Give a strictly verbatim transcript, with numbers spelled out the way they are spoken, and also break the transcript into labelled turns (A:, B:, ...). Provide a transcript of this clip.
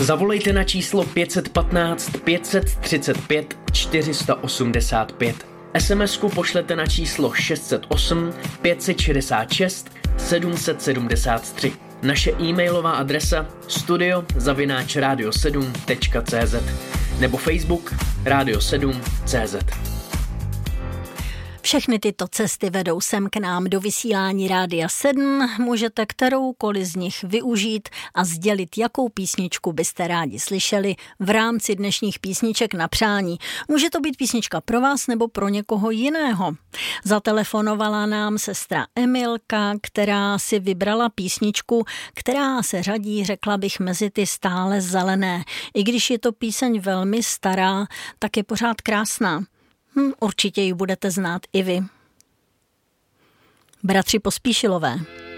A: Zavolejte na číslo pět jedna pět, pět tři pět, čtyři osm pět. es em esku pošlete na číslo šest set osm, pět set šedesát šest, sedm set sedmdesát tři. Naše e-mailová adresa studio zavináč radio sedm tečka cé zet nebo Facebook Radio sedm tečka cé zet.
B: Všechny tyto cesty vedou sem k nám do vysílání Rádia sedm. Můžete kteroukoliv z nich využít a sdělit, jakou písničku byste rádi slyšeli v rámci dnešních písniček na přání. Může to být písnička pro vás nebo pro někoho jiného. Zatelefonovala nám sestra Emilka, která si vybrala písničku, která se řadí, řekla bych, mezi ty stále zelené. I když je to píseň velmi stará, tak je pořád krásná. Hm, určitě ji budete znát i vy. Bratři Pospíšilové.